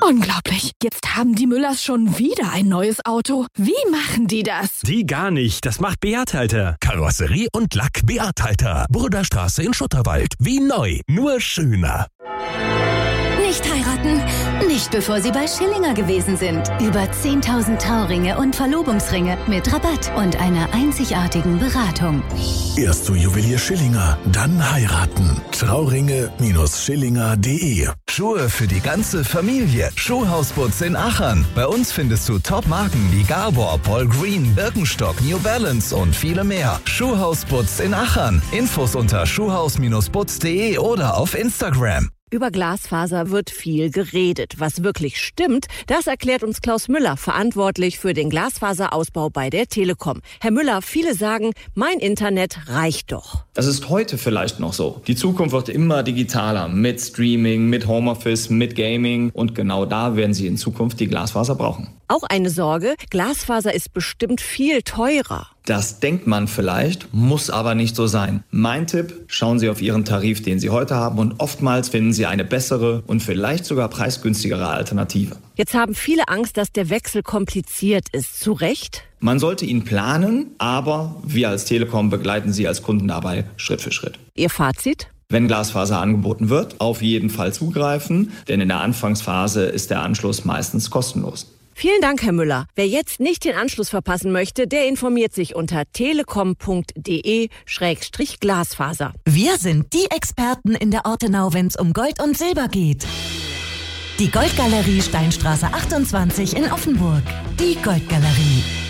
Unglaublich. Jetzt haben die Müllers schon wieder ein neues Auto. Wie machen die das? Die gar nicht. Das macht Beat Halter. Karosserie und Lack Beat Halter. Burgerstraße in Schutterwald. Wie neu, nur schöner. Nicht heiraten, nicht bevor Sie bei Schillinger gewesen sind. Über 10.000 Trauringe und Verlobungsringe mit Rabatt und einer einzigartigen Beratung. Erst zu Juwelier Schillinger, dann heiraten. Trauringe-Schillinger.de. Schuhe für die ganze Familie. Schuhhausputz in Aachen. Bei uns findest du Top-Marken wie Gabor, Paul Green, Birkenstock, New Balance und viele mehr. Schuhhausputz in Aachen. Infos unter schuhhaus-putz.de oder auf Instagram. Über Glasfaser wird viel geredet. Was wirklich stimmt, das erklärt uns Klaus Müller, verantwortlich für den Glasfaserausbau bei der Telekom. Herr Müller, viele sagen, mein Internet reicht doch. Das ist heute vielleicht noch so. Die Zukunft wird immer digitaler mit Streaming, mit Homeoffice, mit Gaming und genau da werden Sie in Zukunft die Glasfaser brauchen. Auch eine Sorge, Glasfaser ist bestimmt viel teurer. Das denkt man vielleicht, muss aber nicht so sein. Mein Tipp, schauen Sie auf Ihren Tarif, den Sie heute haben und oftmals finden Sie eine bessere und vielleicht sogar preisgünstigere Alternative. Jetzt haben viele Angst, dass der Wechsel kompliziert ist. Zu Recht? Man sollte ihn planen, aber wir als Telekom begleiten Sie als Kunden dabei Schritt für Schritt. Ihr Fazit? Wenn Glasfaser angeboten wird, auf jeden Fall zugreifen, denn in der Anfangsphase ist der Anschluss meistens kostenlos. Vielen Dank, Herr Müller. Wer jetzt nicht den Anschluss verpassen möchte, der informiert sich unter telekom.de/Glasfaser. Wir sind die Experten in der Ortenau, wenn es um Gold und Silber geht. Die Goldgalerie Steinstraße 28 in Offenburg. Die Goldgalerie.